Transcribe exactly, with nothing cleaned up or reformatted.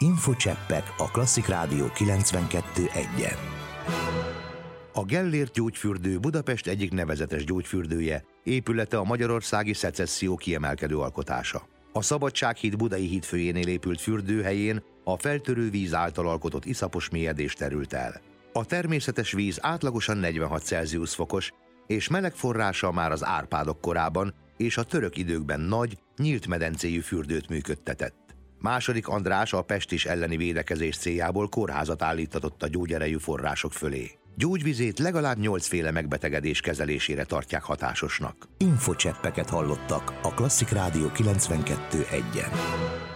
Infocseppek a Klasszik Rádió kilencvenkettő egyen. A Gellért gyógyfürdő Budapest egyik nevezetes gyógyfürdője, épülete a magyarországi szecesszió kiemelkedő alkotása. A Szabadsághíd budai hídfőjénél épült fürdőhelyén a feltörő víz által alkotott iszapos mélyedés terült el. A természetes víz átlagosan negyvenhat Celsius fokos, és meleg forrása már az Árpádok korában és a török időkben nagy, nyílt medencéjű fürdőt működtetett. Második András a pestis elleni védekezés céljából kórházat állítatott a gyógyerejű források fölé. Gyógyvizét legalább nyolcféle megbetegedés kezelésére tartják hatásosnak. Infocseppeket hallottak a Klasszik Rádió kilencvenkettő egyen.